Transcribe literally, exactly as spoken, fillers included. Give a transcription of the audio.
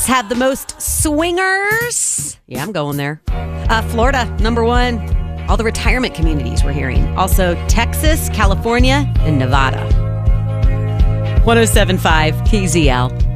states have the most swingers? Yeah, I'm going there. Uh, Florida, number one. All the retirement communities we're hearing. Also, Texas, California, and Nevada. one oh seven point five K Z L.